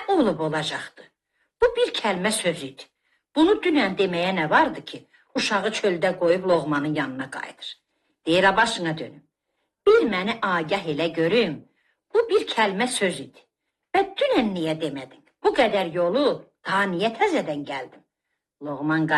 olub olacaqdı? Bu bir kəlmə söz idi. Bunu dünən deməyə nə vardı ki, uşağı çöldə qoyub Loğmanın yanına qayıdır. Deyir, başına dönüm. Bir məni agah elə görüm. Bu bir kəlmə söz idi. Və dünən niyə demədin? Bu qədər yolu daha niyə təzədən gəldin? Loğman